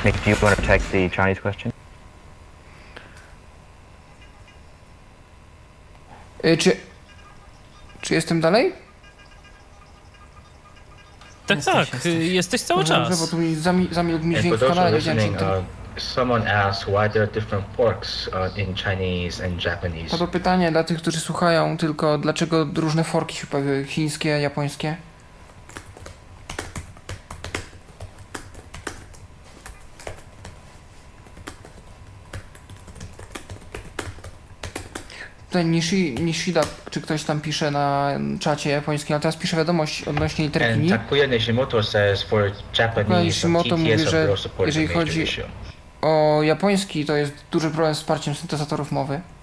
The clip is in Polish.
Nick, do you want to take the Chinese question? Czy jestem dalej? Tak, jesteś cały czas. Dobrze, bo tu mi zamilkł mi And dźwięk for w those who kanale, are wiedziałem, listening, że someone asked why there are different forks in Chinese and Japanese. to pytanie dla tych, którzy słuchają tylko, dlaczego różne forki się pojawiły, chińskie, japońskie? Tutaj Nishida, czy ktoś tam pisze na czacie japońskim, ale teraz pisze wiadomość odnośnie literki And ni. Takuya Nishimoto says for Japanese, Nishimoto mówi, TTS że overall support is a jeżeli major chodzi issue. o japoński, to jest duży problem z wsparciem syntezatorów mowy.